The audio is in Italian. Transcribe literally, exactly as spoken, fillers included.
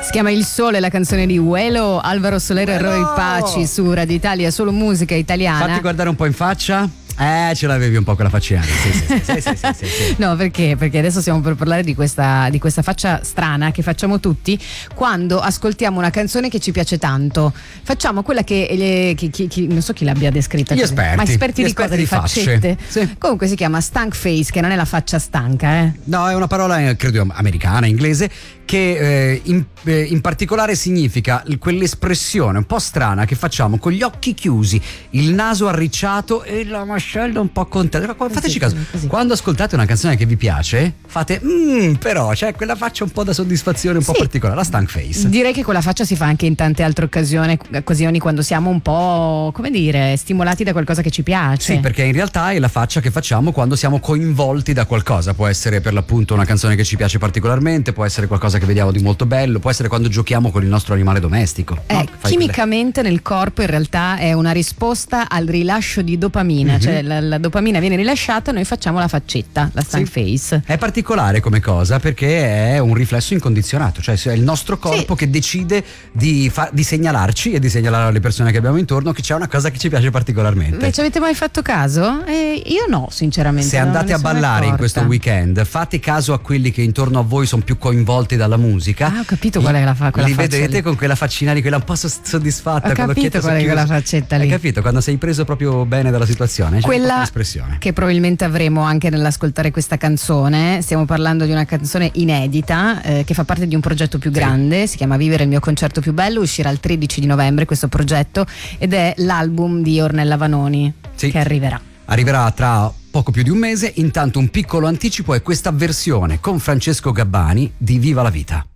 Si chiama Il Sole, la canzone di Uelo, Alvaro Soler e Roy Paci su Radio Italia, solo musica italiana. Fatti guardare un po' in faccia. Eh, ce l'avevi un po' quella faccina. Sì, sì, sì, sì, sì, sì, sì, sì. No, perché? Perché adesso stiamo per parlare di questa, di questa faccia strana che facciamo tutti quando ascoltiamo una canzone che ci piace tanto. Facciamo quella che, le, che, che, che non so chi l'abbia descritta. Gli così. esperti. Ma esperti Gli di esperti cosa? Di, di facce. faccette? Sì. Comunque si chiama stank face, che non è la faccia stanca, eh. No, è una parola, eh, credo, americana, inglese, che eh, in, eh, in particolare significa quell'espressione un po' strana che facciamo con gli occhi chiusi, il naso arricciato e la mascella un po' contenta. Fateci caso, così. Quando ascoltate una canzone che vi piace, fate mmm, però c'è quella faccia un po' da soddisfazione, un po' Sì. particolare, la stank face. Direi che quella faccia si fa anche in tante altre occasioni, occasioni quando siamo un po', come dire, stimolati da qualcosa che ci piace. Sì, perché in realtà è la faccia che facciamo quando siamo coinvolti da qualcosa. Può essere per l'appunto una canzone che ci piace particolarmente, può essere qualcosa che vediamo di molto bello, può essere quando giochiamo con il nostro animale domestico. Eh, no? Fai chimicamente nel corpo in realtà è una risposta al rilascio di dopamina, Mhm. cioè la, la dopamina viene rilasciata e noi facciamo la faccetta, la stank Sì. face. È particolare come cosa perché è un riflesso incondizionato, cioè è il nostro corpo Sì. che decide di, fa- di segnalarci e di segnalare alle persone che abbiamo intorno che c'è una cosa che ci piace particolarmente. Ma ci avete mai fatto caso? Eh, io no, sinceramente. Se non andate me a ne sono ballare in accorta. questo weekend, fate caso a quelli che intorno a voi sono più coinvolti dalla musica. Ah, ho capito qual è la fa- quella Li faccia vedrete lì. con quella faccina lì, quella un po' sos- soddisfatta. Ho con capito l'occhietto qual è socchiuso. quella faccetta lì. Hai capito? Quando sei preso proprio bene dalla situazione, c'è Quella l'espressione. che probabilmente avremo anche nell'ascoltare questa canzone. Stiamo parlando di una canzone inedita eh, che fa parte di un progetto più grande, si chiama Vivere il mio concerto più bello, uscirà il tredici di novembre questo progetto ed è l'album di Ornella Vanoni Sì. che arriverà. Arriverà tra poco più di un mese. Intanto un piccolo anticipo è questa versione con Francesco Gabbani di Viva la vita.